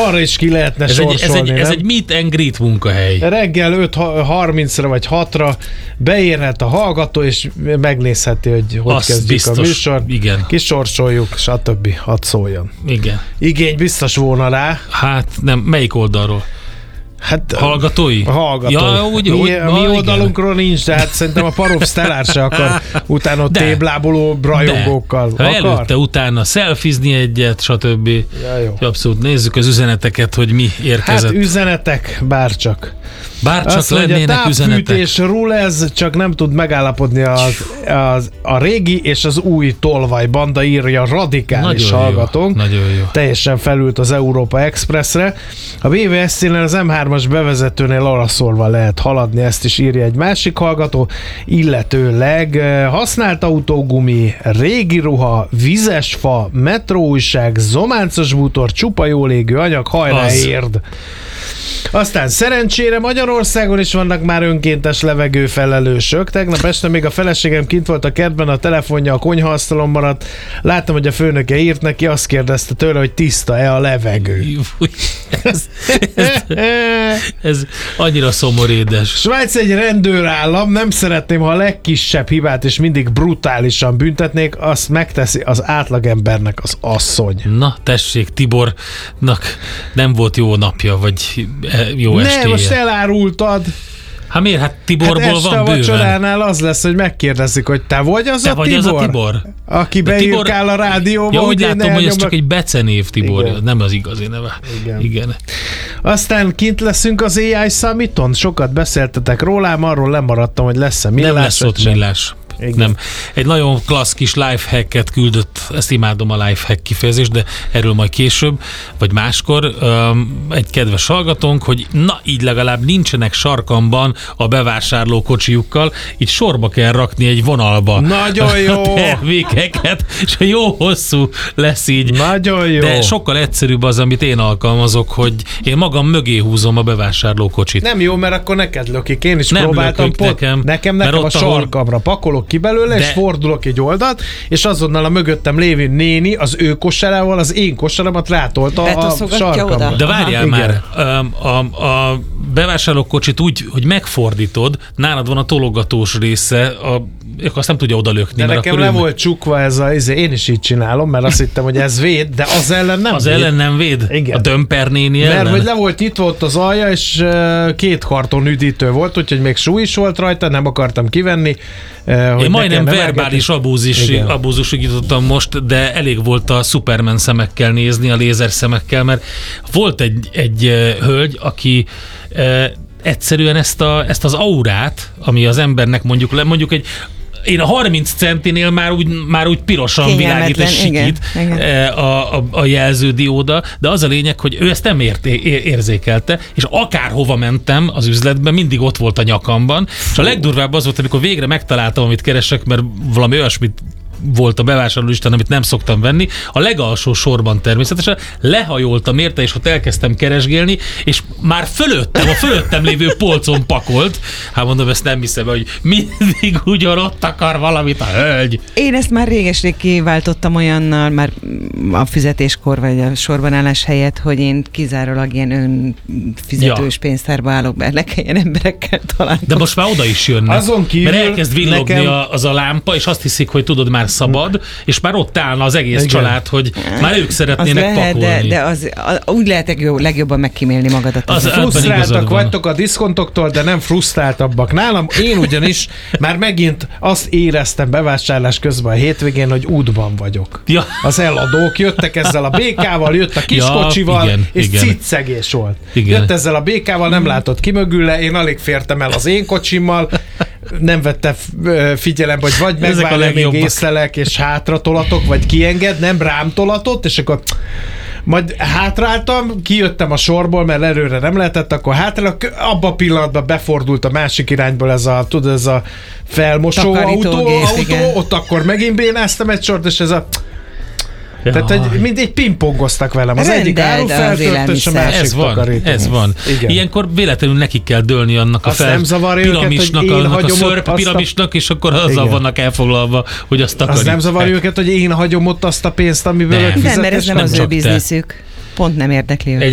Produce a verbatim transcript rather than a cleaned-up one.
arra is ki lehetne ez sorsolni. Egy, ez, egy, ez egy meet and greet munkahely. Reggel öt harmincra vagy hatra beérhet a hallgató, és megnézheti, hogy hogy Azt kezdjük biztos, a műsor. Igen. Kisorsoljuk, stb. Hadd szóljon. Igen. Igény biztos volna rá. Hát nem, melyik oldalról? Hát, hallgatói? A hallgatói. Ja, úgy, mi, úgy, a na, mi igen. oldalunkról nincs, de hát szerintem a Parov Stellár se akar utána ott De. tébláboló rajongókkal. De. Ha Akar? előtte, utána szelfizni egyet, stb. Ja, jó. Abszolút nézzük az üzeneteket, hogy mi érkezett. Hát üzenetek, bárcsak. Bárcsak Azt mondja, lennének üzenetek. távfűtés rulez, csak nem tud megállapodni az, az, a régi és az új tolvaj banda, írja radikális Nagyon hallgatónk. jó, nagyon jó. Teljesen felült az Európa Expressre. A bé vé es cé-nél az em hármas bevezetőnél arra szólva lehet haladni, ezt is írja egy másik hallgató, illetőleg használt autógumi, régi ruha, vizes fa, metróújság, zománcos bútor, csupa jól égő anyag, hajrá Az. érd! Aztán szerencsére Magyarországon is vannak már önkéntes levegőfelelősök. Tegnap este még a feleségem kint volt a kertben, a telefonja a konyhaasztalon maradt. Láttam, hogy a főnöke írt neki, azt kérdezte tőle, hogy tiszta-e a levegő. ez, ez, ez annyira szomorédes. Svájc egy rendőrállam, nem szeretném, ha a legkisebb hibát is mindig brutálisan büntetnék, azt megteszi az átlagembernek az asszony. Na, tessék, Tibornak nem volt jó napja, vagy jó Ne, estéje. most elárultad. Hát miért? Hát Tiborból Hát este van a bőven. vacsoránál az lesz, hogy megkérdezik, hogy te vagy az, Te a, vagy Tibor, az a Tibor? aki De beírkál a rádióba. Ja, úgy hogy én látom, hogy ez elnyomlak. csak egy becenév, Tibor. Igen. Nem az igazi neve. Igen. Igen. Aztán kint leszünk az á i Summiton, sokat beszéltetek rólám, arról lemaradtam, hogy lesz-e millás. Nem lesz ott sem. millás. Igen. Nem. Egy nagyon klassz kis lifehacket küldött, ezt imádom a lifehack kifejezést, de erről majd később, vagy máskor um, egy kedves hallgatónk, hogy na így legalább nincsenek sarkamban a bevásárló kocsijukkal, így sorba kell rakni egy vonalba Nagyon jó! a termékeket, és jó hosszú lesz így. Nagyon jó! De sokkal egyszerűbb az, amit én alkalmazok, hogy én magam mögé húzom a bevásárló kocsit. Nem jó, mert akkor neked lökik. Én is Nem próbáltam. lökök Pont, nekem, nekem, mert nekem a ott, ahol- sarkamra pakolok ki belőle, De- és fordulok egy oldalt, és azonnal a mögöttem lévő néni az ő kosarával az én kosaramat rátolta a Betoszogatja sarkamra. oda. De várjál Igen. már, a, a, a bevásárlókocsit úgy, hogy megfordítod, nálad van a tologatós része, a, akkor azt nem tudja odalökni. De mert nekem akkor le ő- volt csukva ez a, ez, én is így csinálom, mert azt hittem, hogy ez véd, de az ellen nem Az véd. ellen nem véd? Igen. A dömper néni Mert ellen? hogy le volt nyitva ott az alja, és uh, két karton üdítő volt, úgyhogy még súly is volt rajta, nem akartam kivenni. Uh, hogy Én majdnem nekem verbális abúzis, abúzusig jutottam most, de elég volt a Superman szemekkel nézni, a lézer szemekkel, mert volt egy, egy uh, hölgy, aki uh, egyszerűen ezt, a, ezt az aurát, ami az embernek mondjuk, le, mondjuk egy én a harminc centinél már úgy, már úgy pirosan világít és sikít igen, igen. A, a, a jelződióda, de az a lényeg, hogy ő ezt nem ért, érzékelte, és akárhova mentem az üzletben, mindig ott volt a nyakamban, és a legdurvább az volt, amikor végre megtaláltam, amit keresek, mert valami olyasmit volt a bevásárlólistán, amit nem szoktam venni. A legalsó sorban természetesen lehajoltam érte, és ott elkezdtem keresgélni, és már fölöttem, a fölöttem lévő polcon pakolt. Hát mondom, ezt nem hiszem, hogy mindig ugyanott akar valamit a hölgy. Én ezt már réges-rég kiváltottam olyannal, már a fizetéskor vagy a sorbanállás helyett, hogy én kizárólag ilyen önfizetős Ja. pénztárba állok be, ne kelljen emberekkel találkozni. De most már oda is jönnek. Azon kívül mert elkezd villogni nekem- a, az a lámpa, és azt hiszik, hogy tudod, már szabad, és már ott állna az egész Igen. család, hogy már ők az szeretnének lehet, de, pakolni. de az, a, úgy lehet legjobb, legjobban megkímélni magadat. Az- Az, Ebben igazad Frusztráltak van. vagytok a diszkontoktól, de nem frusztráltabbak nálam. Én ugyanis már megint azt éreztem bevásárlás közben a hétvégén, hogy útban vagyok. Ja. Az eladók jöttek ezzel a békával, jött a kiskocsival, Ja, igen, és igen. ciccegés volt. Igen. Jött ezzel a békával, nem látott ki mögüle, én alig fértem el az én kocsimmal, nem vette f- figyelembe, hogy vagy Ezek a megvárja, még legjobbak. észlelek, és hátra tolatok, vagy kienged, nem rám tolatott, és akkor majd hátráltam, kijöttem a sorból, mert előre nem lehetett, akkor hátra, abban a pillanatban befordult a másik irányból ez a, tudod, ez a felmosó autó, Takarítógép, autó igen. ott akkor megint bénáztam egy sort, és ez a Jaj. tehát egy, mind egy pingpongoztak velem. Az egyik Rendeld az áru feltört, és a élelmiszer. másik Ez van, takarító. ez van. Igen. Ilyenkor véletlenül nekik kell dőlni annak a Azt fel nem zavarja őket, hogy piramisnak, én annak a hagyom ott szörp azt a- piramisnak, és akkor azzal Igen. vannak elfoglalva, hogy azt Az takarítják. nem zavarja őket, hogy én hagyom ott azt a pénzt, amiből Nem. ők Nem, nem, fizetés. mert ez nem, nem az ő csak te. bizniszük. Pont nem érdekli őket.